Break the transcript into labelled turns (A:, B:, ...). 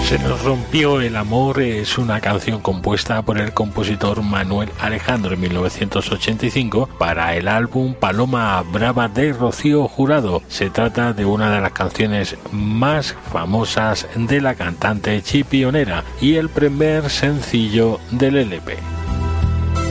A: Se nos rompió el amor es una canción compuesta por el compositor Manuel Alejandro en 1985 para el álbum Paloma Brava de Rocío Jurado. Se trata de una de las canciones más famosas de la cantante chipionera y el primer sencillo del LP.